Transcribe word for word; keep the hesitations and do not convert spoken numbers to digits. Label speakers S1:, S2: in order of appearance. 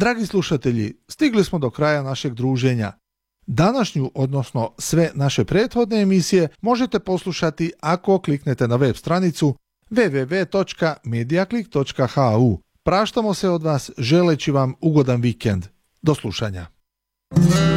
S1: Dragi slušatelji, stigli smo do kraja našeg druženja. Današnju, odnosno sve naše prethodne emisije možete poslušati ako kliknete na web stranicu w w w točka mediaclick točka h u. Praštamo se od vas želeći vam ugodan vikend. Do slušanja.